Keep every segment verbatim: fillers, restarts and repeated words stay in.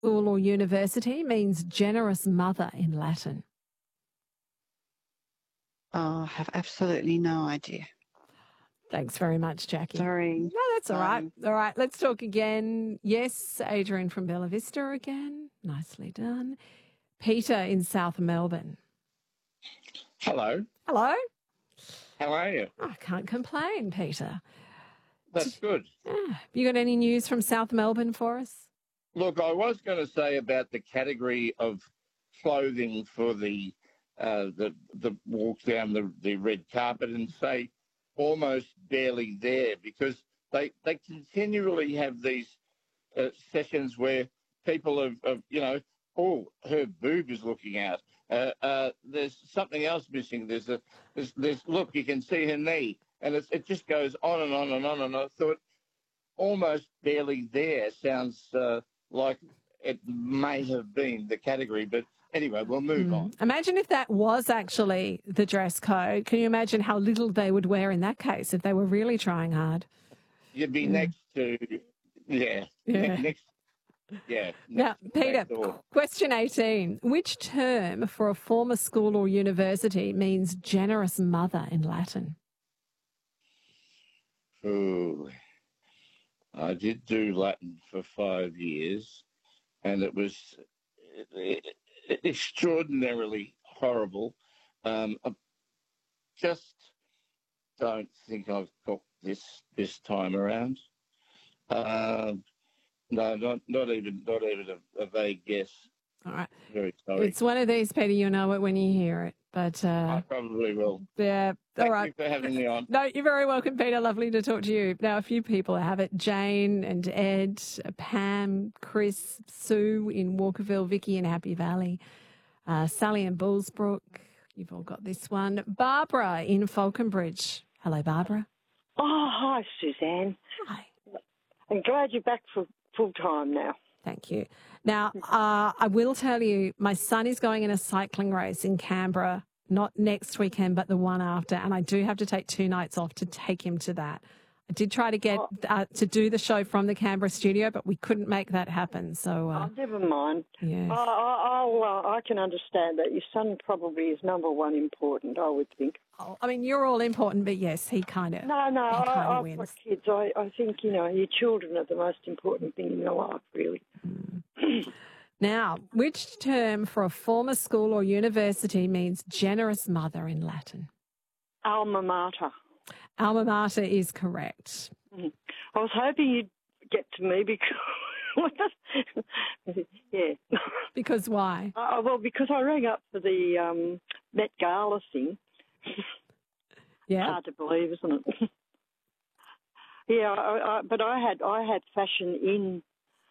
school or university means generous mother in Latin? Oh, I have absolutely no idea. Thanks very much, Jackie. Sorry. No, that's all right. Um, All right, let's talk again. Yes, Adrian from Bella Vista again. Nicely done. Peter in South Melbourne. Hello. Hello. How are you? I can't complain, Peter. That's good. Yeah. You got any news from South Melbourne for us? Look, I was going to say about the category of clothing for the uh, the the walk down the, the red carpet and say almost barely there, because they they continually have these uh, sessions where people have, have, you know, oh, her boob is looking out. Uh, uh, there's something else missing. There's a, there's, there's, look, you can see her knee. And it's, it just goes on and on and on. And I thought almost barely there sounds uh, like it may have been the category. But anyway, we'll move mm. on. Imagine if that was actually the dress code. Can you imagine how little they would wear in that case if they were really trying hard? You'd be yeah. next to, yeah, yeah. next Yeah. Now, Peter, question eighteen. Which term for a former school or university means generous mother in Latin? Oh, I did do Latin for five years, and it was extraordinarily horrible. Um, I just don't think I've got this this time around. Uh, No, not not even not even a, a vague guess. All right. Very sorry. It's one of these, Peter. You'll know it when you hear it. But uh, I probably will. Yeah. Thank all right. you for having me on. No, you're very welcome, Peter. Lovely to talk to you. Now, a few people have it. Jane and Ed, Pam, Chris, Sue in Walkerville, Vicky in Happy Valley, uh, Sally in Bullsbrook. You've all got this one. Barbara in Falconbridge. Hello, Barbara. Oh, hi, Suzanne. Hi. I'm glad you're back for full time now. Thank you. Now, uh, I will tell you, my son is going in a cycling race in Canberra, not next weekend, but the one after, and I do have to take two nights off to take him to that. I did try to get oh. uh, to do the show from the Canberra studio, but we couldn't make that happen. So, uh, oh, never mind. Yes. I, I, uh, I can understand that. Your son probably is number one important, I would think. Oh, I mean, you're all important, but yes, he kind of No, no, he I, I've wins. got kids. I, I think, you know, your children are the most important thing in your life, really. Mm. Now, which term for a former school or university means generous mother in Latin? Alma mater. Alma mater is correct. Mm. I was hoping you'd get to me because, yeah. Because why? Uh, well, because I rang up for the um, Met Gala thing. Yeah. Hard to believe, isn't it? yeah, I, I, but I had I had fashion in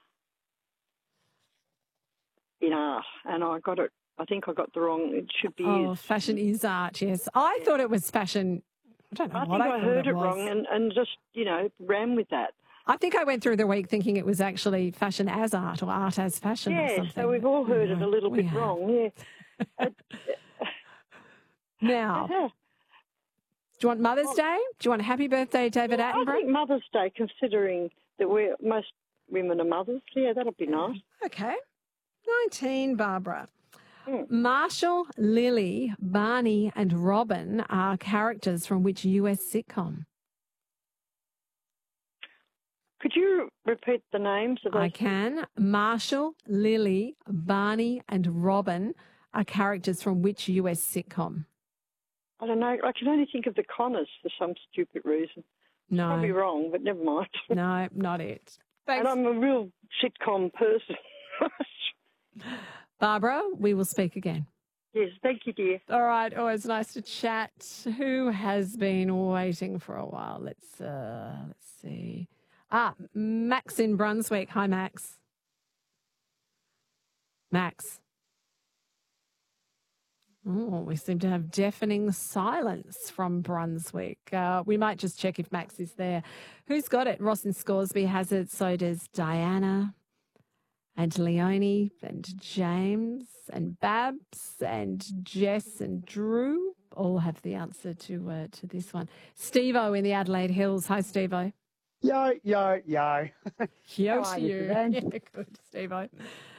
in art, and I got it. I think I got the wrong. It should be. Oh, is. fashion is art. Yes, I yeah. thought it was fashion. I don't know I what think I, I heard it, it was. wrong and, and just, you know, ran with that. I think I went through the week thinking it was actually fashion as art or art as fashion yeah, or something. so we've all heard you it know, a little bit have. wrong, yeah. Now, do you want Mother's Day? Do you want a happy birthday, David yeah, Attenborough? I think Mother's Day, considering that we're, most women are mothers, yeah, that'll be nice. Okay. nineteen, Barbara. Hmm. Marshall, Lily, Barney and Robin are characters from which U S sitcom? Could you repeat the names of those? I can. Marshall, Lily, Barney and Robin are characters from which U S sitcom? I don't know. I can only think of the Connors for some stupid reason. No. Probably wrong, but never mind. No, not it. Thanks. And I'm a real sitcom person. Barbara, we will speak again. Yes, thank you, dear. All right, always nice to chat. Who has been waiting for a while? Let's uh, let's see. Ah, Max in Brunswick. Hi, Max. Max. Oh, we seem to have deafening silence from Brunswick. Uh, we might just check if Max is there. Who's got it? Ross in Scoresby has it. So does Diana and Leonie and James and Babs and Jess and Drew all have the answer to uh, to this one. Steve-O in the Adelaide Hills. Hi, Steve-O. Yo, yo, yo. Yo How are to you, you. Suzanne? Yeah, good, Steve-O.